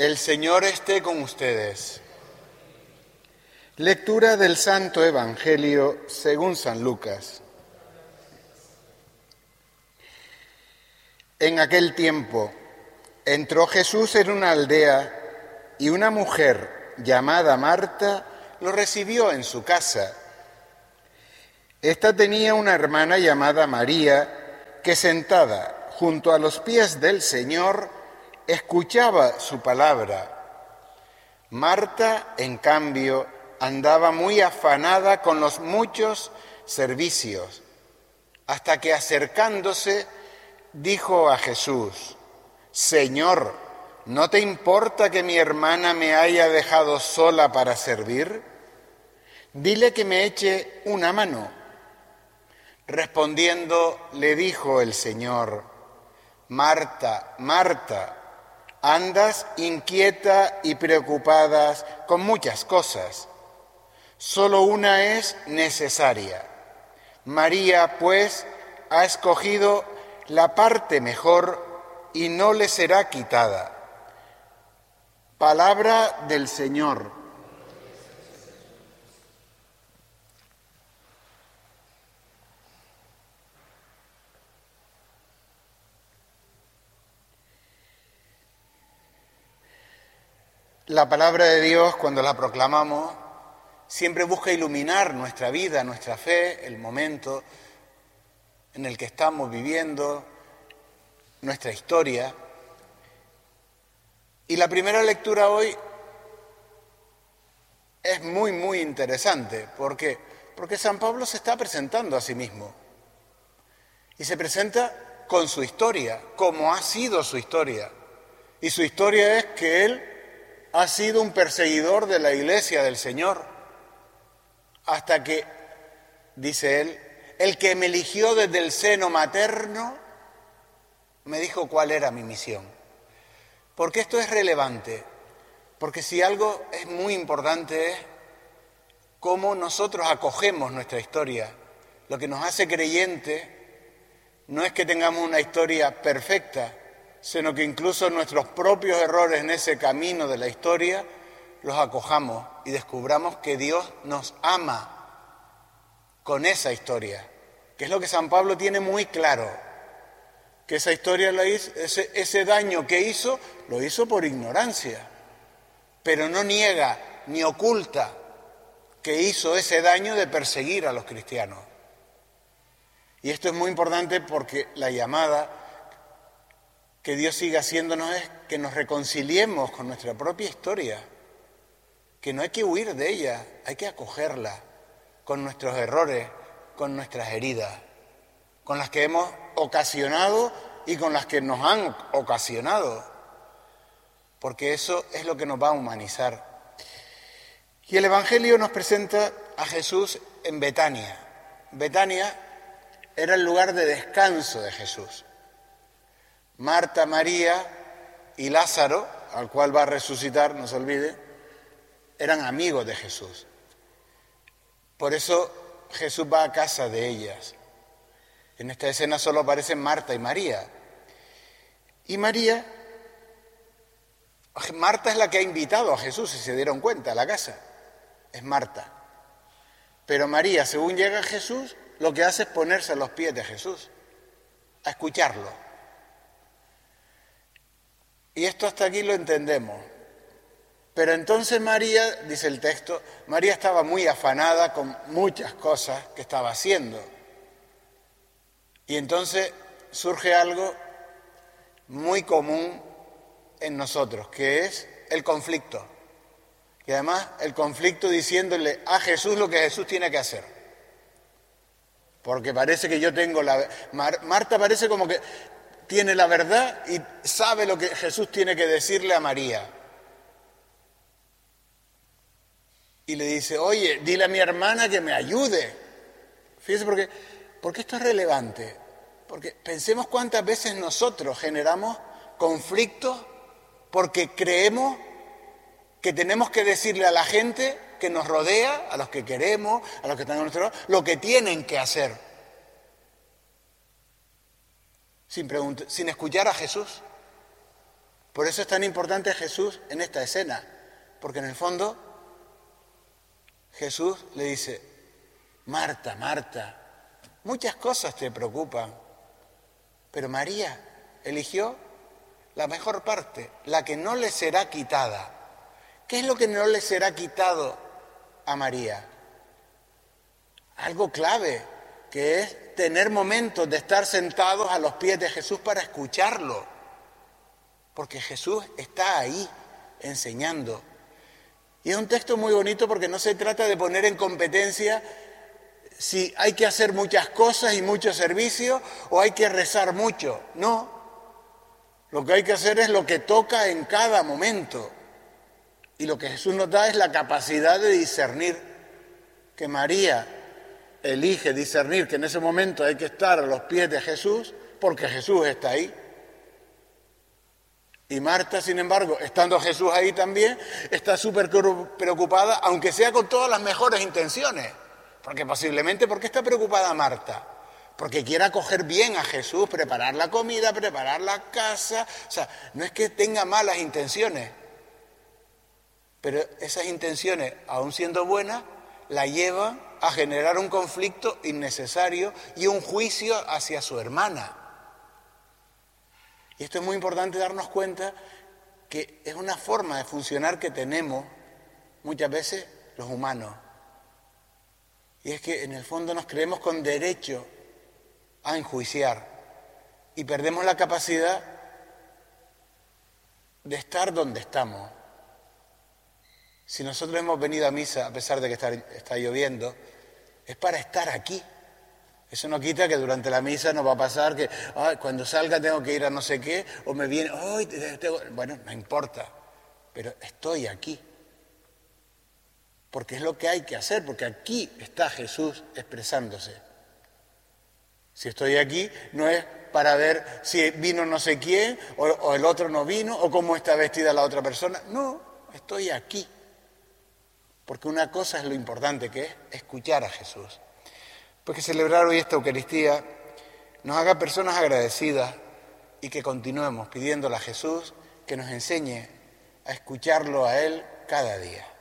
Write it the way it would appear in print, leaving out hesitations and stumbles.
El Señor esté con ustedes. Lectura del Santo Evangelio según San Lucas. En aquel tiempo entró Jesús en una aldea y una mujer llamada Marta lo recibió en su casa. Esta tenía una hermana llamada María que sentada junto a los pies del Señor escuchaba su palabra. Marta, en cambio, andaba muy afanada con los muchos servicios, hasta que acercándose dijo a Jesús: Señor, ¿no te importa que mi hermana me haya dejado sola para servir? Dile que me eche una mano. Respondiendo, le dijo el Señor: Marta, Marta, andas inquieta y preocupada con muchas cosas. Solo una es necesaria. María, pues, ha escogido la parte mejor y no le será quitada. Palabra del Señor. La palabra de Dios, cuando la proclamamos, siempre busca iluminar nuestra vida, nuestra fe, el momento en el que estamos viviendo, nuestra historia. Y la primera lectura hoy es muy interesante. ¿Por qué? Porque San Pablo se está presentando a sí mismo. Y se presenta con su historia, como ha sido su historia. Y su historia es que él ha sido un perseguidor de la Iglesia del Señor, hasta que, dice él, el que me eligió desde el seno materno me dijo cuál era mi misión. ¿Por qué esto es relevante? Porque si algo es muy importante es cómo nosotros acogemos nuestra historia. Lo que nos hace creyentes no es que tengamos una historia perfecta, sino que incluso nuestros propios errores en ese camino de la historia los acojamos y descubramos que Dios nos ama con esa historia, que es lo que San Pablo tiene muy claro, que esa historia la hizo, ese daño que hizo, lo hizo por ignorancia, pero no niega ni oculta que hizo ese daño de perseguir a los cristianos. Y esto es muy importante porque la llamada que Dios sigue haciéndonos es que nos reconciliemos con nuestra propia historia, que no hay que huir de ella, hay que acogerla con nuestros errores, con nuestras heridas, con las que hemos ocasionado y con las que nos han ocasionado, porque eso es lo que nos va a humanizar. Y el Evangelio nos presenta a Jesús en Betania. Betania era el lugar de descanso de Jesús. Marta, María y Lázaro, al cual va a resucitar, no se olvide, eran amigos de Jesús. Por eso Jesús va a casa de ellas. En esta escena solo aparecen Marta y María. Y Marta es la que ha invitado a Jesús, si se dieron cuenta, a la casa. Es Marta. Pero María, según llega Jesús, lo que hace es ponerse a los pies de Jesús, a escucharlo. Y esto hasta aquí lo entendemos. Pero entonces María, dice el texto, María estaba muy afanada con muchas cosas que estaba haciendo. Y entonces surge algo muy común en nosotros, que es el conflicto. Y además el conflicto diciéndole a Jesús lo que Jesús tiene que hacer. Porque parece que yo tengo Marta parece como que tiene la verdad y sabe lo que Jesús tiene que decirle a María. Y le dice, oye, dile a mi hermana que me ayude. Fíjese porque esto es relevante. Porque pensemos cuántas veces nosotros generamos conflictos porque creemos que tenemos que decirle a la gente que nos rodea, a los que queremos, a los que están a nuestro lado, lo que tienen que hacer. Sin escuchar a Jesús. Por eso es tan importante Jesús en esta escena, porque en el fondo Jesús le dice: Marta, Marta, muchas cosas te preocupan, pero María eligió la mejor parte, la que no le será quitada. ¿Qué es lo que no le será quitado a María? Algo clave, que es tener momentos de estar sentados a los pies de Jesús para escucharlo, porque Jesús está ahí enseñando. Y es un texto muy bonito porque no se trata de poner en competencia si hay que hacer muchas cosas y mucho servicio o hay que rezar mucho. No, lo que hay que hacer es lo que toca en cada momento. Y lo que Jesús nos da es la capacidad de discernir, que María elige discernir que en ese momento hay que estar a los pies de Jesús porque Jesús está ahí. Y Marta, sin embargo, estando Jesús ahí también, está súper preocupada, aunque sea con todas las mejores intenciones. Porque posiblemente, ¿por qué está preocupada Marta? Porque quiere acoger bien a Jesús, preparar la comida, preparar la casa. O sea, no es que tenga malas intenciones, pero esas intenciones, aun siendo buenas, la llevan a generar un conflicto innecesario y un juicio hacia su hermana. Y esto es muy importante darnos cuenta que es una forma de funcionar que tenemos muchas veces los humanos. Y es que en el fondo nos creemos con derecho a enjuiciar y perdemos la capacidad de estar donde estamos. Si nosotros hemos venido a misa, a pesar de que está lloviendo, es para estar aquí. Eso no quita que durante la misa nos va a pasar que cuando salga tengo que ir a no sé qué, o me viene, bueno, no importa, pero estoy aquí. Porque es lo que hay que hacer, porque aquí está Jesús expresándose. Si estoy aquí, no es para ver si vino no sé quién, o el otro no vino, o cómo está vestida la otra persona. No, estoy aquí. Porque una cosa es lo importante, que es escuchar a Jesús. Porque celebrar hoy esta Eucaristía nos haga personas agradecidas y que continuemos pidiéndole a Jesús que nos enseñe a escucharlo a Él cada día.